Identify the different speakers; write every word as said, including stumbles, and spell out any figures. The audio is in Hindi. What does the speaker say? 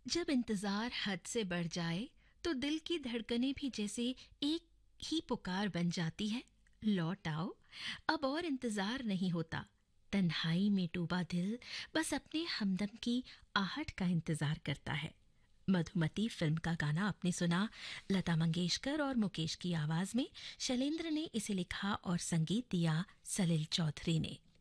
Speaker 1: जब इंतजार हद से बढ़ जाए तो दिल की धड़कनें भी जैसे एक ही पुकार बन जाती है, लौट आओ। अब और इंतजार नहीं होता, तन्हाई में डूबा दिल बस अपने हमदम की आहट का इंतजार करता है। मधुमती फिल्म का गाना आपने सुना, लता मंगेशकर और मुकेश की आवाज में। शैलेंद्र ने इसे लिखा और संगीत दिया सलिल चौधरी ने।